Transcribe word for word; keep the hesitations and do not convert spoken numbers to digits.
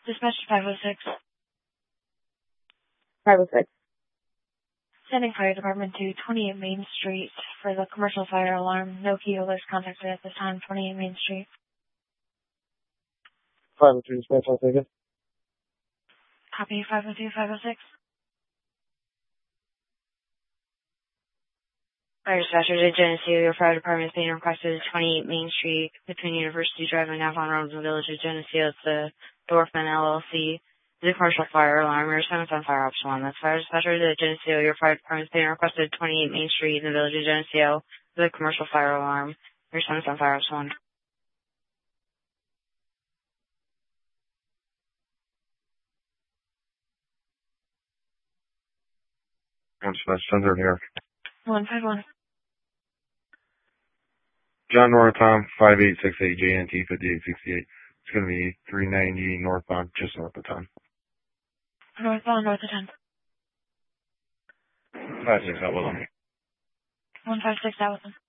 Dispatch five oh six. five oh six. Sending fire department to twenty-eight Main Street for the commercial fire alarm. No key holders contacted at this time. twenty-eight Main Street. five oh three dispatch, I'll take it. Copy five oh two, five oh six. Fire dispatcher to Geneseo. Your fire department is being requested at twenty-eight Main Street between University Drive and Avon Road in the village of Geneseo. It's the Dorfman L L C. The commercial fire alarm. Your assignment's on fire option one. That's fire dispatcher to Geneseo. Your fire department is being requested at twenty-eight Main Street in the village of Geneseo. The commercial fire alarm. Your assignment's on fire option one. One dispatch, Thunder here. one five one. John Northbound, five eight six eight J N T fifty-eight sixty-eight. It's going to be three ninety northbound, just north of ten. Northbound, north of ten. five six, out with them. one five six, out with them.